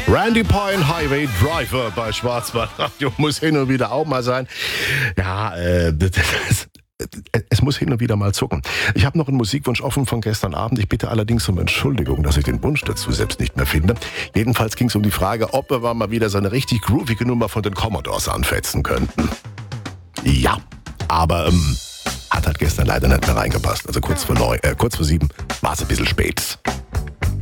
Randy Point, Highway Driver bei Schwarzwaldradio muss hin und wieder auch mal sein. Ja, es muss hin und wieder mal zucken. Ich habe noch einen Musikwunsch offen von gestern Abend. Ich bitte allerdings um Entschuldigung, dass ich den Wunsch dazu selbst nicht mehr finde. Jedenfalls ging es um die Frage, ob wir mal wieder so eine richtig groovige Nummer von den Commodores anfetzen könnten. Ja, aber hat halt gestern leider nicht mehr reingepasst. Also kurz vor 7 war es ein bisschen spät.